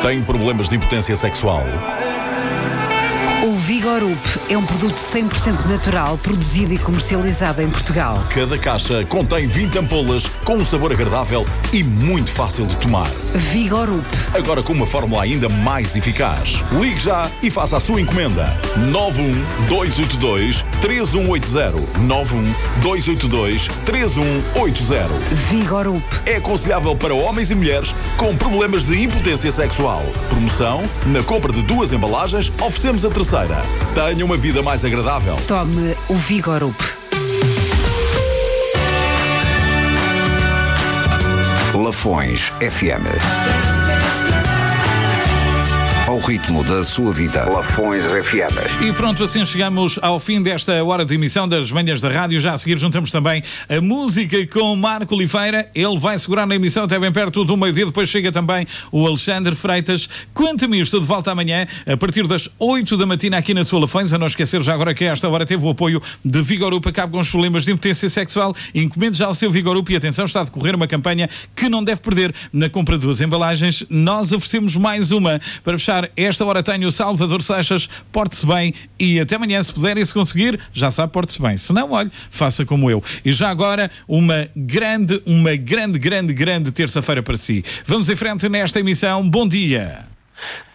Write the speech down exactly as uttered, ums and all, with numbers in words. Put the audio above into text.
Tem problemas de impotência sexual? O Vigorup é um produto cem por cento natural, produzido e comercializado em Portugal. Cada caixa contém vinte ampolas com um sabor agradável e muito fácil de tomar. Vigorup. Agora com uma fórmula ainda mais eficaz. Ligue já e faça a sua encomenda. nove um dois oito dois três um oito zero. nove um dois oito dois três um oito zero. Vigorup. É aconselhável para homens e mulheres com problemas de impotência sexual. Promoção: na compra de duas embalagens, oferecemos a terceira. Tenha uma vida mais agradável. Tome o Vigorup. Lafões F M. Ao ritmo da sua vida. Lafões F M. E pronto, assim chegamos ao fim desta hora de emissão das Manhãs da Rádio. Já a seguir juntamos também a música com Marco Oliveira. Ele vai segurar na emissão até bem perto do meio-dia. Depois chega também o Alexandre Freitas. Quanto a mim, estou de volta amanhã a partir das oito da matina aqui na sua Lafões. A não esquecer já agora que a esta hora teve o apoio de Vigorup. Acabe com os problemas de impotência sexual. Encomende já o seu Vigorup e atenção, está a decorrer uma campanha que não deve perder. Na compra de duas embalagens, nós oferecemos mais uma. Para fechar esta hora tenho o Salvador Seixas. Porte-se bem e até amanhã, se puder e se conseguir, já sabe, porte-se bem. Se não, olhe, faça como eu. E já agora, uma grande, uma grande, grande, grande terça-feira para si. Vamos em frente nesta emissão. Bom dia.